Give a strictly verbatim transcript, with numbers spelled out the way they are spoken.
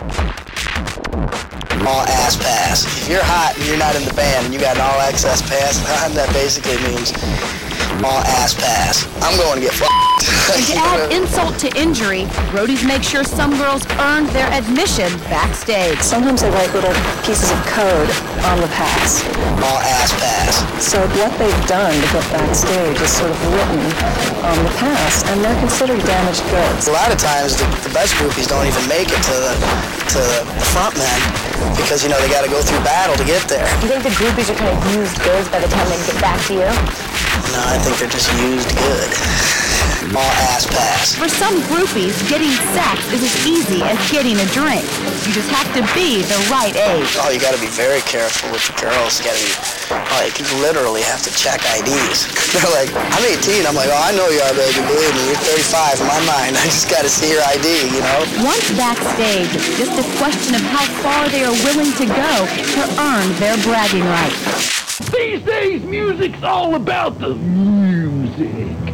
All ass pass. If you're hot and you're not in the band and you got an all access pass, that basically means all ass pass. I'm going to get f***ed. And to add insult to injury, roadies make sure some girls earned their admission backstage. Sometimes they write little pieces of code on the pass. All ass pass. So what they've done to get backstage is sort of written on the pass, and they're considered damaged goods. A lot of times the, the best groupies don't even make it to the to the front men because, you know, they got to go through battle to get there. Do you think the groupies are kind of used goods by the time they get back to you? No, I think they're just used good. All ass pass. For some groupies, getting sex is as easy as getting a drink. You just have to be the right age. Oh, you got to be very careful with the girls. You got to be, like, you literally have to check I Ds. They're like, I'm eighteen. I'm like, oh, I know you are, baby. Believe me, you're thirty-five in my mind. I just got to see your I D, you know? Once backstage, it's just a question of how far they are willing to go to earn their bragging rights. These days, music's all about the music.